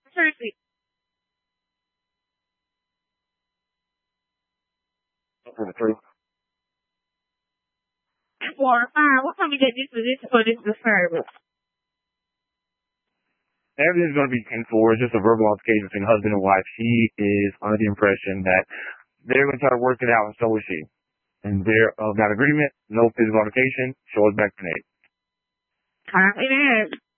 Seriously. 23. 4 or 5. What time you get disposition for this disturbance? Everything's going to be 10-4. It's just a verbal altercation between husband and wife. She is under the impression that they're going to try to work it out, and so is she. And they're of that agreement, no physical altercation. Show us back to Nate. Copy that.